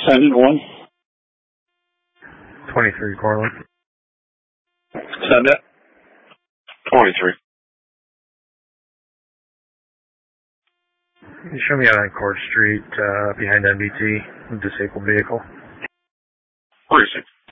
Send 1. 23 Corlin. Send it. 23. Show me out on Court Street, behind NBT, disabled vehicle. Precinct.